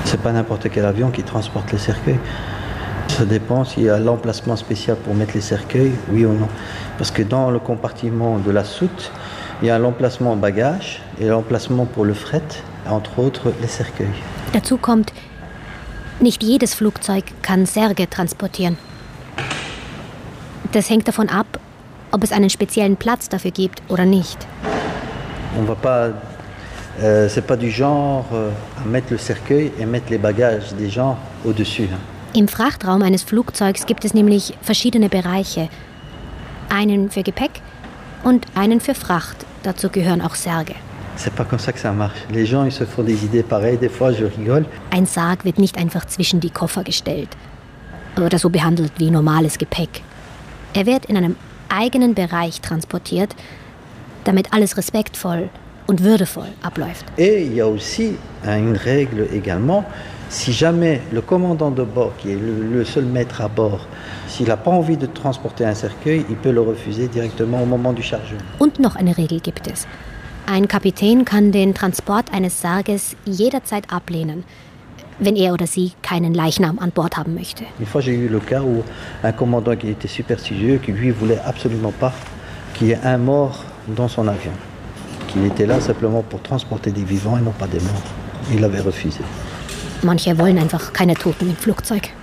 C'est pas n'importe quel avion qui transporte les cercueils. Ça dépend s'il y a l'emplacement spécial pour mettre les cercueils, oui ou non. Parce que dans le compartiment de la soute, il y a l'emplacement bagage et l'emplacement pour le fret, entre autres les cercueils. Dazu kommt, nicht jedes Flugzeug kann Särge transportieren. Das hängt davon ab, ob es einen speziellen Platz dafür gibt oder nicht. On va pas, c'est pas du genre à mettre le cercueil et mettre les bagages des gens au-dessus. Im Frachtraum eines Flugzeugs gibt es nämlich verschiedene Bereiche. Einen für Gepäck und einen für Fracht. Dazu gehören auch Särge. C'est pas comme ça que ça marche. Les gens, ils se font des idées pareilles. Des fois, je rigole. Ein Sarg wird nicht einfach zwischen die Koffer gestellt oder so behandelt wie normales Gepäck. Er wird in einem eigenen Bereich transportiert, damit alles respektvoll und würdevoll abläuft. Et il y a aussi une règle également. Si jamais le commandant de bord, qui est le seul maître à bord, s'il n'a pas envie de transporter un cercueil, il peut le refuser directement au moment du chargement. Und noch eine Regel gibt es. Ein Kapitän kann den Transport eines Sarges jederzeit ablehnen, wenn er oder sie keinen Leichnam an Bord haben möchte. Une fois, j'ai eu le cas où un commandant qui était superstitieux, qui lui voulait absolument pas qu'il y ait un mort dans son avion, qu'il était là simplement pour transporter des vivants et non pas des morts. Il avait refusé. Manche wollen einfach keine Toten im Flugzeug.